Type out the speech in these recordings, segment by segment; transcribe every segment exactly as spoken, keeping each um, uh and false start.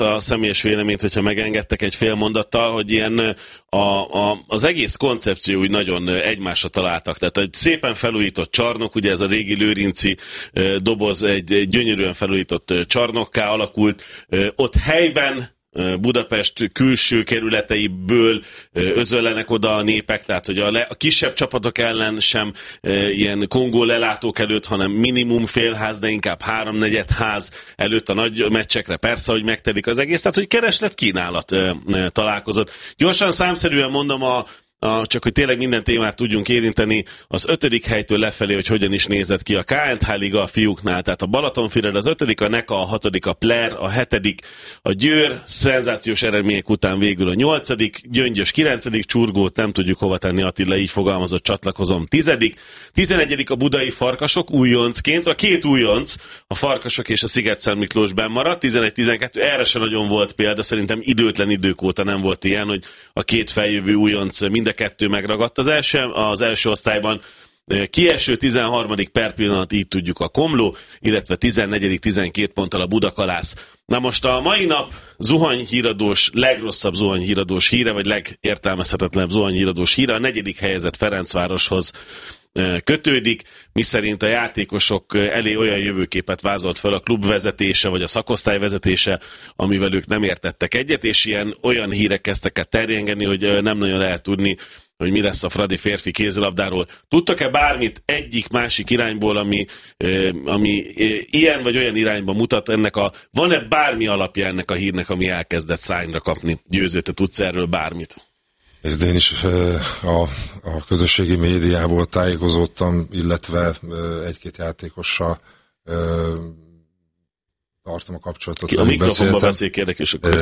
azt a személyes véleményt, hogyha megengedtek egy fél mondattal, hogy ilyen a, a, az egész koncepció úgy nagyon egymásra találtak. Tehát egy szépen felújított csarnok, ugye ez a régi lőrinci doboz egy, egy gyönyörűen felújított csarnokká alakult. Ott helyben Budapest külső kerületeiből özöllenek oda a népek, tehát hogy a, le, a kisebb csapatok ellen sem e, ilyen Kongó lelátók előtt, hanem minimum félház, de inkább háromnegyed ház előtt a nagy meccsekre, persze, hogy megtelik az egész, tehát hogy kereslet kínálat e, e, találkozott. Gyorsan számszerűen mondom a A, csak hogy tényleg minden témát tudjunk érinteni, az ötödik helytől lefelé, hogy hogyan is nézett ki a ká en há Liga a fiúknál, tehát a Balatonfüred az ötödik, a Neka a hatodik, a Pler a hetedik, a Győr szenzációs eredmények után végül a nyolcadik, Gyöngyös kilencedik, Csurgót nem tudjuk hova tenni, Attila így fogalmazott, csatlakozom, tizedik, tizenegyedik a Budai Farkasok újoncként, a két újonc, a Farkasok és a Sziget-Szent Miklós bennmaradt, tizenegy tizenkettő, erre sem nagyon volt példa, szerintem időtlen idők óta nem volt ilyen, hogy a két feljövő újonc mind a kettő megragadt az első, az első osztályban. Kieső tizenharmadik per pillanat, így tudjuk a Komló, illetve tizennegyedik tizenkét ponttal a Budakalász. Na most a mai nap zuhanyhíradós, legrosszabb zuhanyhíradós híre, vagy legértelmezhetetlenebb zuhanyhíradós híre, a negyedik helyezett Ferencvároshoz kötődik, miszerint a játékosok elé olyan jövőképet vázolt fel a klub vezetése, vagy a szakosztály vezetése, amivel ők nem értettek egyet, és ilyen olyan hírek kezdtek el terjengeni, hogy nem nagyon lehet tudni, hogy mi lesz a fradi férfi kézilabdáról. Tudtak-e bármit egyik-másik irányból, ami, ami ilyen vagy olyan irányba mutat ennek a... Van-e bármi alapja ennek a hírnek, ami elkezdett szányra kapni? Győző, te tudsz erről bármit? Ezt én is a, a közösségi médiából tájékozódtam, illetve egy-két játékossal tartom a kapcsolatot. Ki a mikrofonba beszél, kérdek, és akkor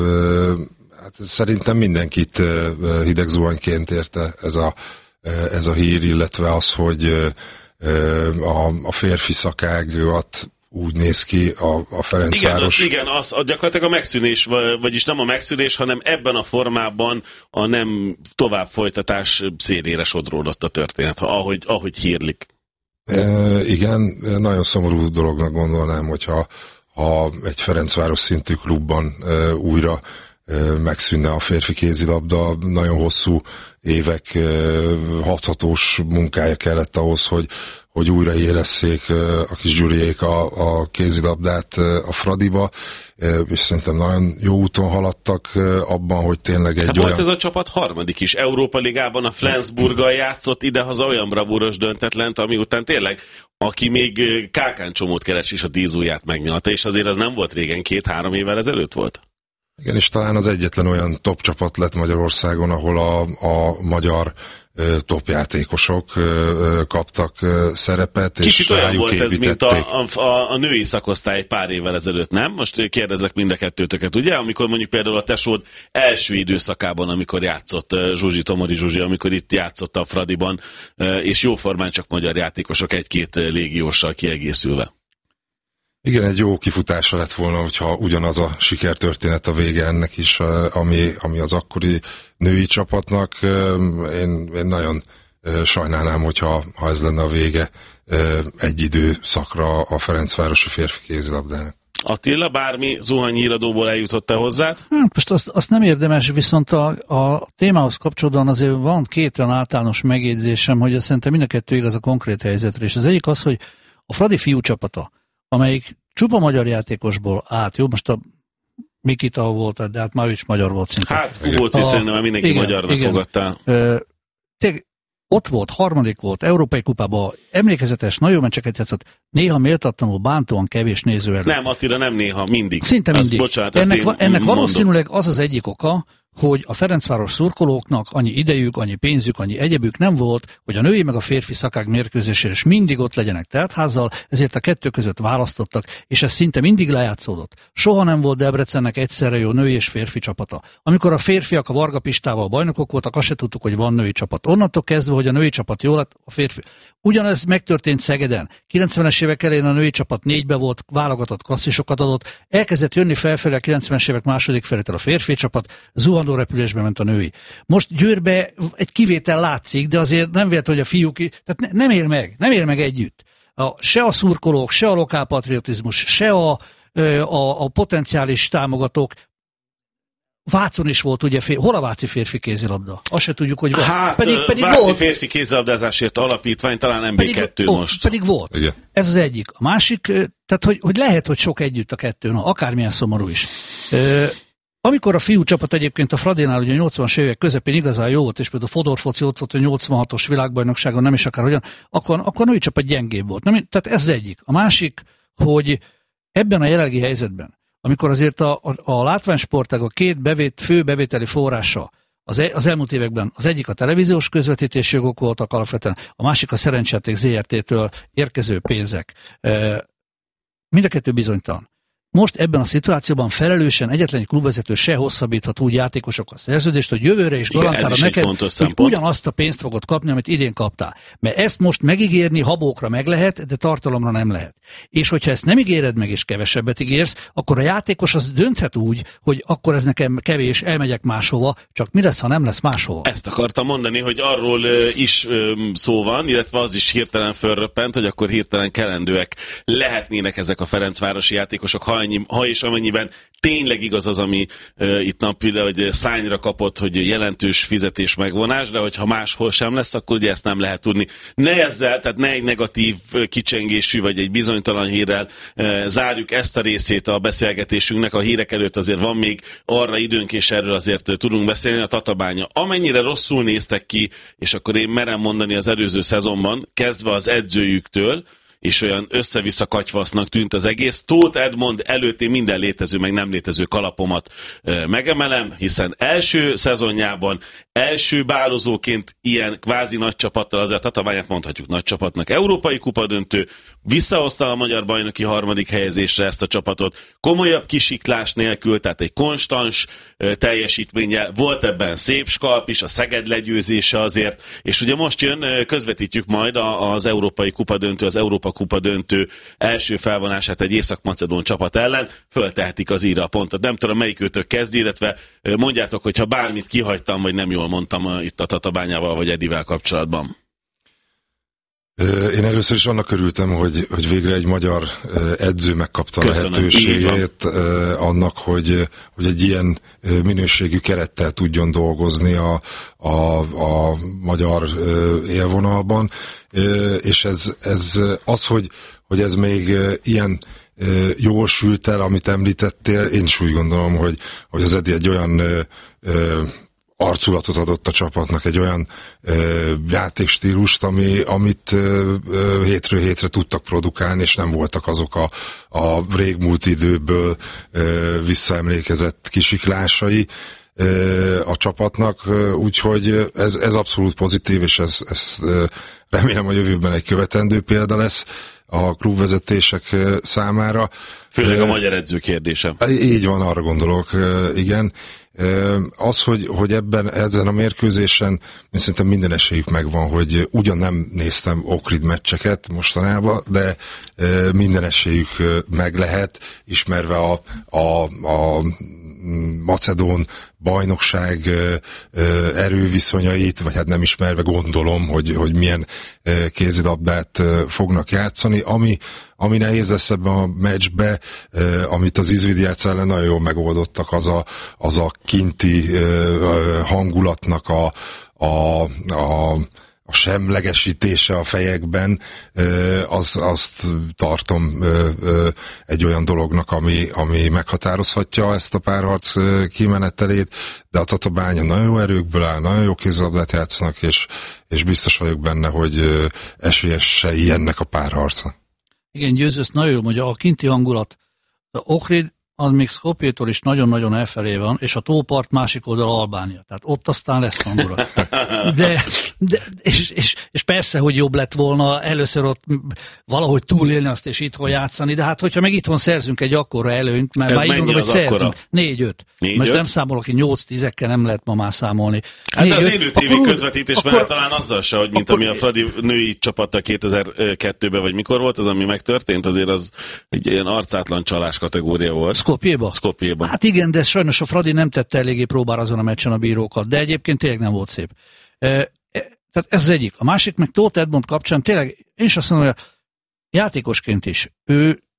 hát szerintem mindenkit hideg zuhanyként érte ez a, ez a hír, illetve az, hogy a, a férfi szakágat úgy néz ki a, a Ferencváros. Igen, az, igen, az a gyakorlatilag a megszűnés, vagyis nem a megszűnés, hanem ebben a formában a nem tovább folytatás szélére sodródott a történet, ahogy, ahogy hírlik. E, igen, nagyon szomorú dolognak gondolnám, hogyha ha egy Ferencváros szintű klubban e, újra e, megszűnne a férfi kézilabda. Nagyon hosszú évek, e, hathatós munkája kellett ahhoz, hogy hogy újraélesszék a kis Gyuriék a, a kézilabdát a Fradiba, és szerintem nagyon jó úton haladtak abban, hogy tényleg egy hát olyan... Volt ez a csapat harmadik is. Európa Ligában a Flensburggal játszott idehaza olyan bravúros döntetlent, ami után tényleg, aki még kákáncsomót keres is a tíz ujját megnyalta, és azért az nem volt régen, két-három évvel ezelőtt volt. Igen, és talán az egyetlen olyan top csapat lett Magyarországon, ahol a, a magyar top játékosok kaptak szerepet. Kicsit és olyan volt ez, mint a, a, a női szakosztály egy pár évvel ezelőtt, nem? Most kérdezek mind a kettőtöket, ugye? Amikor mondjuk például a tesód első időszakában, amikor játszott Zsuzsi, Tomori Zsuzsi, amikor itt játszott a Fradiban, és jóformán csak magyar játékosok egy-két légióssal kiegészülve. Igen, egy jó kifutása lett volna, hogyha ugyanaz a sikertörténet a vége ennek is, ami, ami az akkori női csapatnak. Én, én nagyon sajnálnám, hogyha ha ez lenne a vége egy időszakra a ferencvárosi férfi kézilabdának. Attila, bármi zuhanyhíradóból eljutott-e hozzá? Hát most azt, azt nem érdemes, viszont a, a témához kapcsolódóan azért van két olyan általános megjegyzésem, hogy szerintem mind a kettő igaz a konkrét helyzetre. És az egyik az, hogy a Fradi fiú csapata, amelyik csupa magyar játékosból állt, jó, most a Mikita volt, de hát már is magyar volt szinte. Hát, Kubóci szerintem mindenki igen, magyarnak igen. fogadta. Tényleg, ott volt, harmadik volt, Európai Kupában, emlékezetes, nagyon meccseket játszott, néha méltatlanul, bántóan kevés néző előtt. Nem, Attila, nem néha, mindig. Szinte mindig. Azt, bocsánat, ennek va- ennek valószínűleg az az egyik oka, hogy a Ferencváros szurkolóknak annyi idejük, annyi pénzük, annyi egyebük nem volt, hogy a női meg a férfi szakág mérkőzésére is mindig ott legyenek teltházzal, ezért a kettő között választottak, és ez szinte mindig lejátszódott. Soha nem volt Debrecennek egyszerre jó női és férfi csapata. Amikor a férfiak a Varga Pistával bajnokok voltak, azt se tudtuk, hogy van női csapat. Onnantól kezdve, hogy a női csapat jó lett, a férfi. Ugyanez megtörtént Szegeden. kilencvenes évek elején a női csapat négybe volt, válogatott klasszisokat adott, elkezdett jönni felfelé a kilencvenes évek második felétől a férfi csapat, zuhanó repülésbe ment a női. Most Győrbe egy kivétel látszik, de azért nem véletlen, hogy a fiúk, tehát ne, nem ér meg, nem ér meg együtt. A, se a szurkolók, se a lokálpatriotizmus, se a a, a potenciális támogatók. Vácon is volt, ugye, fér, hol a Váci férfi kézilabda? Azt se tudjuk, hogy volt. Hát, pedig, pedig Váci volt. férfi kézilabdázásért alapítvány, talán em bé kettő pedig, most. Pedig volt. Igen. Ez az egyik. A másik, tehát hogy, hogy lehet, hogy sok együtt a kettő, na, akármilyen szomorú is. Ö, amikor a fiú csapat egyébként a Fradénál ugye a nyolcvanas évek közepén igazán jó volt, és például a Fodor foci ott volt a nyolcvanhatos világbajnokságon, nem is akárhogyan, akkor, akkor a női csapat gyengébb volt. Nem, tehát ez az egyik. A másik, hogy ebben a jelenlegi helyzetben, amikor azért a, a, a látványsportág a két bevét, fő bevételi forrása az, e, az elmúlt években az egyik a televíziós közvetítési jogok voltak alapvetően, a másik a szerencsejáték zé er té-től érkező pénzek. E, mind a kettő bizonytalan. Most ebben a szituációban felelősen egyetlen egy klubvezető se hosszabbíthat úgy játékosokkal szerződést, hogy jövőre is garantálja neked, hogy ugyanazt a pénzt fogod kapni, amit idén kaptál. Mert ezt most megígérni habókra meg lehet, de tartalomra nem lehet. És hogyha ezt nem ígéred meg, és kevesebbet ígérsz, akkor a játékos az dönthet úgy, hogy akkor ez nekem kevés, elmegyek máshova, csak mi lesz, ha nem lesz máshova. Ezt akartam mondani, hogy arról is szó van, illetve az is hirtelen fölröppent, hogy akkor hirtelen kelendőek lehetnének ezek a ferencvárosi játékosok, ha ha és amennyiben tényleg igaz az, ami uh, itt napvilág, hogy szányra kapott, hogy jelentős fizetés megvonás, de hogyha máshol sem lesz, akkor ugye ezt nem lehet tudni. Ne ezzel, tehát ne egy negatív kicsengésű, vagy egy bizonytalan hírrel uh, zárjuk ezt a részét a beszélgetésünknek. A hírek előtt azért van még arra időnk, és erről azért tudunk beszélni. A Tatabánya. Amennyire rosszul néztek ki, és akkor én merem mondani az előző szezonban, kezdve az edzőjüktől, és olyan össze-vissza katyvasznak tűnt az egész. Tóth Edmond előtt én minden létező, meg nem létező kalapomat e, megemelem, hiszen első szezonjában, első bálozóként ilyen kvázi nagy csapattal, azért a Tatabányát mondhatjuk nagy csapatnak, európai kupadöntő, visszahozta a magyar bajnoki harmadik helyezésre ezt a csapatot, komolyabb kisiklás nélkül, tehát egy konstans e, teljesítménye, volt ebben szép skalp is, a Szeged legyőzése azért, és ugye most jön, e, közvetítjük majd az európai kupadöntő, az Európa kupa döntő első felvonását egy észak-macedón csapat ellen, föltehetik az íra a pontot. Nem tudom, melyik őtök kezd, illetve mondjátok, hogyha bármit kihagytam, vagy nem jól mondtam itt a Tatabányával, vagy Edivel kapcsolatban. Én először is annak örültem, hogy, hogy végre egy magyar edző megkapta a Köszönöm, lehetőségét annak, hogy, hogy egy ilyen minőségű kerettel tudjon dolgozni a, a, a magyar élvonalban, és ez, ez az, hogy, hogy ez még ilyen jól sült el, amit említettél, én is úgy gondolom, hogy, hogy az Edi egy olyan arculatot adott a csapatnak, egy olyan ö, játékstílust, ami, amit ö, ö, hétről hétre tudtak produkálni, és nem voltak azok a, a régmúlt időből ö, visszaemlékezett kisiklásai ö, a csapatnak, úgyhogy ez, ez abszolút pozitív, és ez, ez ö, remélem a jövőben egy követendő példa lesz a klubvezetések számára. Főleg a magyar edző kérdése. Így van, arra gondolok, igen. Az, hogy, hogy ebben, ezen a mérkőzésen szerintem minden esélyük megvan, hogy ugyan nem néztem Ohrid meccseket mostanában, de minden esélyük meg lehet, ismerve a, a, a macedón bajnokság erőviszonyait, vagy hát nem ismerve gondolom, hogy, hogy milyen kézilabdát fognak játszani. Ami, ami nehéz lesz ebben a meccsbe, amit az Izvidiác ellen nagyon jól megoldottak, az a, az a kinti hangulatnak a, a, a a semlegesítése a fejekben, az, azt tartom egy olyan dolognak, ami, ami meghatározhatja ezt a párharc kimenetelét, de a Tatabánya nagyon jó erőkből áll, nagyon jó kézilabdát játszanak, és, és biztos vagyok benne, hogy esélyesei ennek a párharcnak. Igen, győzősz, nagyon jó, hogy a kinti hangulat. Ohrid az még Skopjétól is nagyon-nagyon elfelé van, és a tópart másik oldal Albánia. Tehát ott aztán lesz hangulat. De, de és, és, és persze, hogy jobb lett volna először ott valahogy túlélni azt, és itthon játszani, de hát hogyha meg itthon szerzünk egy akkora előnyt, mert ez már így mondom, hogy szerzünk, négy-öt. Most nem számolok, hogy nyolc-tízekkel nem lehet ma már számolni. Hát de az élő tévé közvetítés mellett talán azzal se, hogy mint akkor, ami a Fradi női csapata kétezer-kettőben, vagy mikor volt az, ami megtörtént, azért az egy ilyen arcátlan csalás kategória volt. Skopjéba? Skopjéba. Hát igen, de sajnos a Fradi nem tette eléggé próbára azon a meccsen a bírókat, de egyébként tényleg nem volt szép. E, e, tehát ez az egyik. A másik meg Tóth Edmond kapcsán tényleg, én is azt mondom, hogy játékosként is, ő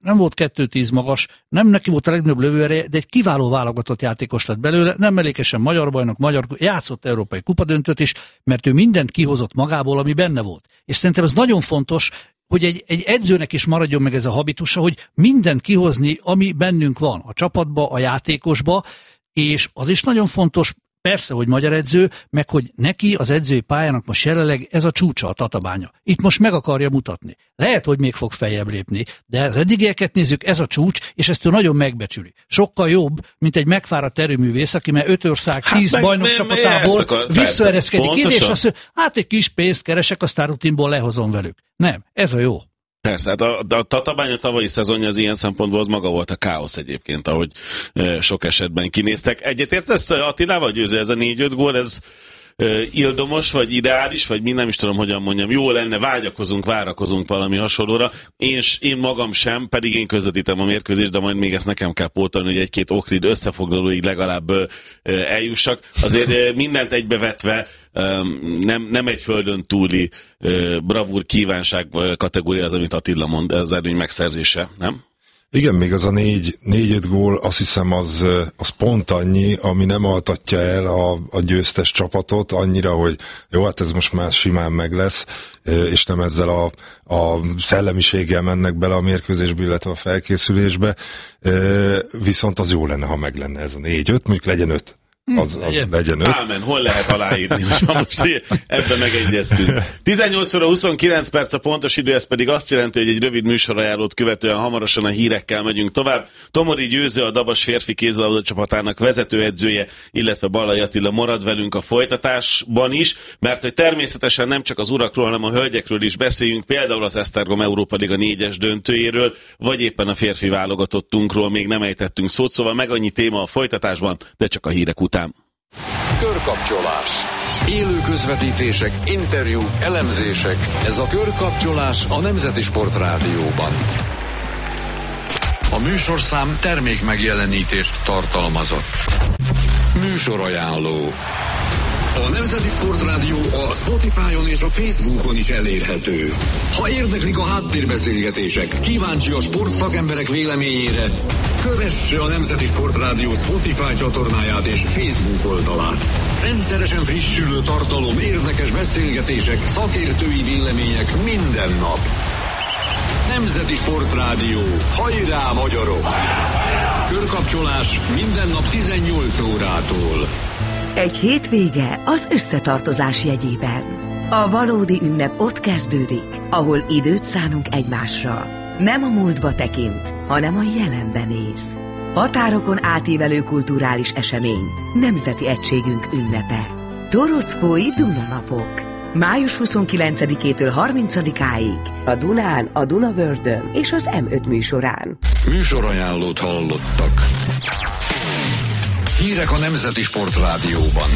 nem volt kettő tíz magas, nem neki volt a legnagyobb lövőereje, de egy kiváló válogatott játékos lett belőle, nem mellékesen magyar bajnok, magyar, játszott európai kupadöntőt is, mert ő mindent kihozott magából, ami benne volt. És szerintem ez nagyon fontos, hogy egy, egy edzőnek is maradjon meg ez a habitusa, hogy mindent kihozni, ami bennünk van, a csapatba, a játékosba, és az is nagyon fontos, persze, hogy magyar edző, meg hogy neki az edzői pályának most jelenleg ez a csúcsa, a Tatabánya. Itt most meg akarja mutatni. Lehet, hogy még fog feljebb lépni, de az eddigieket nézzük, ez a csúcs, és ezt ő nagyon megbecsüli. Sokkal jobb, mint egy megfáradt erőművész, aki már öt ország, tíz hát bajnok meg, csapatából visszaereszkedik ide, és azt mondja, hát egy kis pénzt keresek, a sztárrutinból lehozom velük. Nem, ez a jó. Persze, hát a, a Tatabánya tavalyi szezonja az ilyen szempontból az maga volt a káosz egyébként, ahogy e, sok esetben kinéztek. Egyetértesz Attilával, Győző, ez a négy-öt gól, ez e, ildomos, vagy ideális, vagy mi nem is tudom, hogyan mondjam, jó lenne, vágyakozunk, várakozunk valami hasonlóra. Én, én magam sem, pedig én közvetítem a mérkőzést, de majd még ezt nekem kell pótolni, hogy egy-két Oakrid összefoglalóig legalább e, eljussak. Azért e, mindent egybevetve Nem, nem egy földön túli uh, bravúr kívánság kategória az, amit Attila mond, az eredmény megszerzése, nem? Igen, még az a négy, négy-öt gól, azt hiszem az, az pont annyi, ami nem altatja el a, a győztes csapatot annyira, hogy jó, hát ez most már simán meg lesz, és nem ezzel a, a szellemiséggel mennek bele a mérkőzésbe, illetve a felkészülésbe, viszont az jó lenne, ha meg lenne ez a négy-öt, mondjuk legyen öt. Az, az legyen öt. Ámen, hol lehet aláírni, most, most ebben megegyeztünk. tizennyolc óra huszonkilenc perc a pontos idő, ez pedig azt jelenti, hogy egy rövid műsorajánlót követően hamarosan a hírekkel megyünk tovább. Tomori Győző, a Dabas férfi kézilabda csapatának vezetőedzője, illetve Ballai Attila marad velünk a folytatásban is, mert hogy természetesen nem csak az urakról, hanem a hölgyekről is beszéljünk, például az Esztergom Európa Liga négyes döntőjéről, vagy éppen a férfi válogatottunkról még nem ejtettünk szót, szóval meg annyi téma a folytatásban, de csak a hírek után. Körkapcsolás. Élő közvetítések, interjúk, elemzések. Ez a Körkapcsolás a Nemzeti Sport Rádióban. A műsorszám termék megjelenítést tartalmazott. Műsorajánló. A Nemzeti Sport Rádió a Spotify-on és a Facebookon is elérhető. Ha érdeklik a háttérbeszélgetések, kíváncsi a sportszakemberek véleményére, kövesse a Nemzeti Sport Rádió Spotify csatornáját és Facebook oldalát. Rendszeresen frissülő tartalom, érdekes beszélgetések, szakértői vélemények minden nap. Nemzeti Sport Rádió. Hajrá, magyarok! Körkapcsolás minden nap tizennyolc órától. Egy hétvége az összetartozás jegyében. A valódi ünnep ott kezdődik, ahol időt szánunk egymásra. Nem a múltba tekint, hanem a jelenbe néz. Határokon átívelő kulturális esemény, nemzeti egységünk ünnepe. Torockói Dunanapok. május huszonkilencedikétől harmincadikáig a Dunán, a Dunavördön és az em öt műsorán. Műsorajánlót hallottak. Hírek a Nemzeti Sport Rádióban.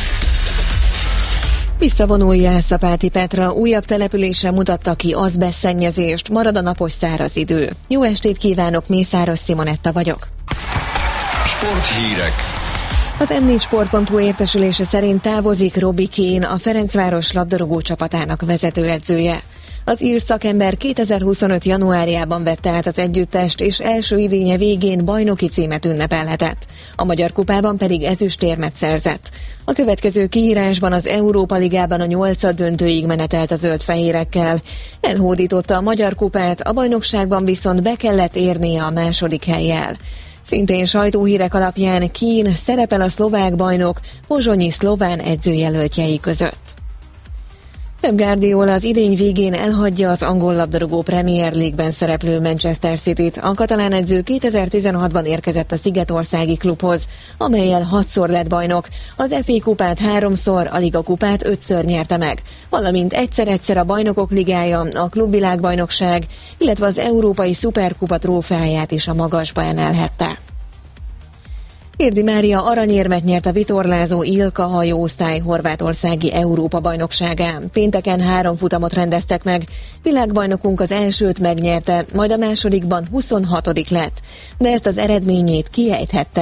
Visszavonul Jászapáti Petra, újabb települése mutatta ki azbesztszennyezést, marad a napos száraz idő. Jó estét kívánok, Mészáros Simonetta vagyok. Sporthírek. Az em négy sport pont hu értesülése szerint távozik Robbie Keane, a Ferencváros labdarúgó csapatának vezetőedzője. Az ír szakember kétezer-huszonöt januárjában vette át az együttest, és első idénye végén bajnoki címet ünnepelhetett. A Magyar Kupában pedig ezüstérmet szerzett. A következő kiírásban az Európa Ligában a nyolcad döntőig menetelt a zöld-fehérekkel. Elhódította a Magyar Kupát, a bajnokságban viszont be kellett érnie a második hellyel. Szintén sajtóhírek alapján Keane szerepel a szlovák bajnok pozsonyi szlován edzőjelöltjei között. Pep Guardiola az idény végén elhagyja az angol labdarúgó Premier League-ben szereplő Manchester Cityt. A katalán edző kétezer-tizenhatban érkezett a szigetországi klubhoz, amellyel hatszor lett bajnok. Az ef á kupát háromszor, a Liga kupát ötször nyerte meg, valamint egyszer-egyszer a Bajnokok Ligája, a Klubvilágbajnokság, illetve az Európai Szuperkupa trófeáját is a magasba emelhette. Érdi Mária aranyérmet nyert a vitorlázó Ilka hajóosztály horvátországi Európa-bajnokságán. Pénteken három futamot rendeztek meg. Világbajnokunk az elsőt megnyerte, majd a másodikban huszonhatodik lett, de ezt az eredményét kiejthette.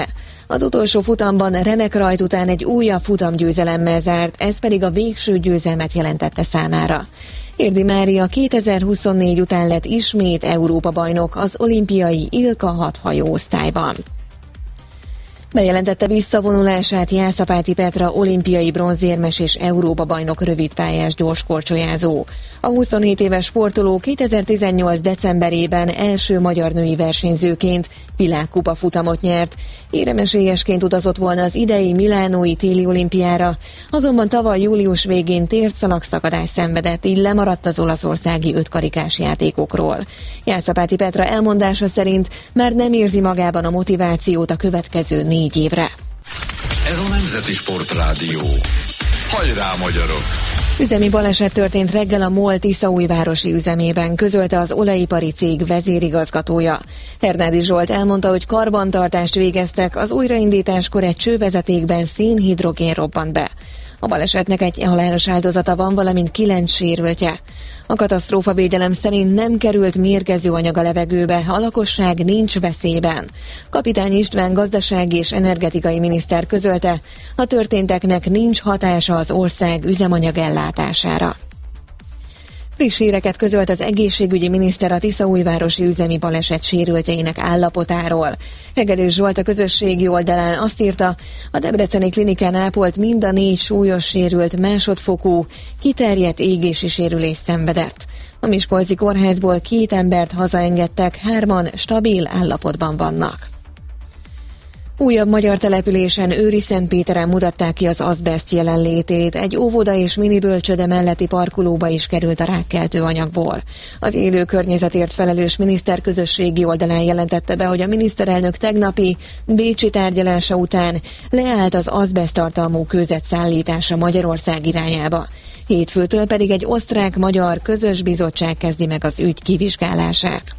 Az utolsó futamban remek rajt után egy újabb futamgyőzelemmel zárt, ez pedig a végső győzelmet jelentette számára. Érdi Mária kétezer-huszonnégy után lett ismét Európa-bajnok az olimpiai Ilka hat-hajó osztályban. Bejelentette visszavonulását Jászapáti Petra olimpiai bronzérmes és Európa-bajnok rövidpályás gyorskorcsolyázó. A huszonhét éves sportoló kétezer-tizennyolc decemberében első magyar női versenyzőként világkupa futamot nyert. Éremesélyesként utazott volna az idei milánói téli olimpiára, azonban tavaly július végén térdszalag-szakadás szenvedett, így lemaradt az olaszországi ötkarikás játékokról. Jászapáti Petra elmondása szerint már nem érzi magában a motivációt a következő négy évre. Ez a Nemzeti Sportrádió. Hajrá, magyarok! Üzemi baleset történt reggel a MOL Tiszaújvárosi üzemében, közölte az olajipari cég vezérigazgatója. Hernádi Zsolt elmondta, hogy karbantartást végeztek, az újraindításkor egy csővezetékben szénhidrogén robbant be. A balesetnek egy halálos áldozata van, valamint kilenc sérültje. A katasztrófavédelem szerint nem került mérgező anyag a levegőbe, a lakosság nincs veszélyben. Kapitány István gazdasági és energetikai miniszter közölte, a történteknek nincs hatása az ország üzemanyag ellátására. Friss híreket közölt az egészségügyi miniszter a Tiszaújvárosi üzemi baleset sérültjeinek állapotáról. Hegedűs Zsolt a közösségi oldalán azt írta, a debreceni klinikán ápolt mind a négy súlyos sérült másodfokú, kiterjedt égési sérülés szenvedett. A miskolci kórházból két embert hazaengedtek, hárman stabil állapotban vannak. Újabb magyar településen Őriszentpéteren mutatták ki az azbeszt jelenlétét, egy óvoda és minibölcsöde melletti parkolóba is került a rákkeltő anyagból. Az élő környezetért felelős miniszter közösségi oldalán jelentette be, hogy a miniszterelnök tegnapi bécsi tárgyalása után leállt az azbeszt tartalmú kőzet szállítása Magyarország irányába. Hétfőtől pedig egy osztrák-magyar közös bizottság kezdi meg az ügy kivizsgálását.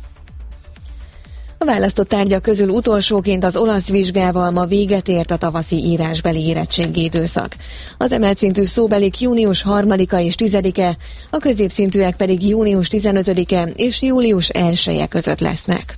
A választott tárgyak közül utolsóként az olasz vizsgával ma véget ért a tavaszi írásbeli érettségi időszak. Az emelt szintű szóbelik június harmadika és tizedike, a középszintűek pedig június tizenötödike és július elseje között lesznek.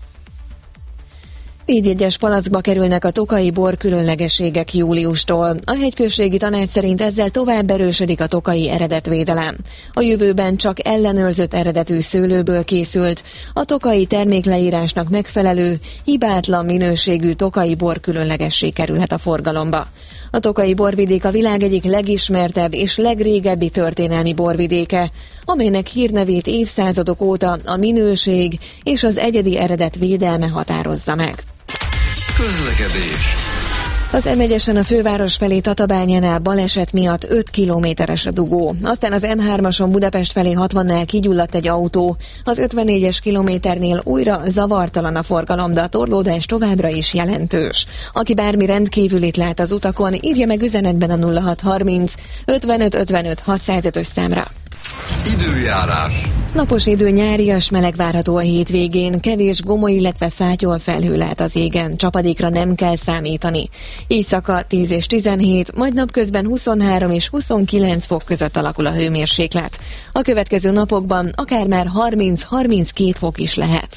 Védjegyes palackba kerülnek a tokaji bor különlegességek júliustól. A hegyközségi tanács szerint ezzel tovább erősödik a tokaji eredetvédelem. A jövőben csak ellenőrzött eredetű szőlőből készült, a tokaji termékleírásnak megfelelő, hibátlan minőségű tokaji bor különlegesség kerülhet a forgalomba. A tokaji borvidék a világ egyik legismertebb és legrégebbi történelmi borvidéke, amelynek hírnevét évszázadok óta a minőség és az egyedi eredet védelme határozza meg. Közlekedés. Az em egyesen a főváros felé Tatabányánál baleset miatt öt kilométeres a dugó. Aztán az em hármason Budapest felé hatvannál kigyulladt egy autó. Az ötvennégyes kilométernél újra zavartalan a forgalom, de a torlódás továbbra is jelentős. Aki bármi rendkívülit lát az utakon, írja meg üzenetben a nulla hat harminc ötvenöt ötvenöt hatszázötös számra. Időjárás. Napos idő, nyárias meleg várható a hétvégén, kevés gomoly, illetve fátyol felhő lehet az égen, csapadékra nem kell számítani. Éjszaka tíz és tizenhét, majd napközben huszonhárom és huszonkilenc fok között alakul a hőmérséklet. A következő napokban akár már harminc-harminckét fok is lehet.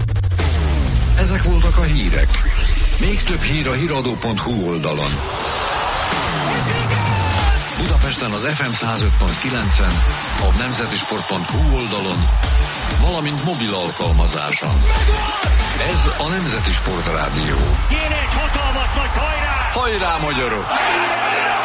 Ezek voltak a hírek. Még több hír a híradó pont hu oldalon. Budapesten az ef em száz öt pont kilencen, a nemzetisport pont hu oldalon, valamint mobil alkalmazáson. Ez a Nemzeti Sportrádió. Kéne egy hatalmas nagy hajrá! Hajrá, magyarok!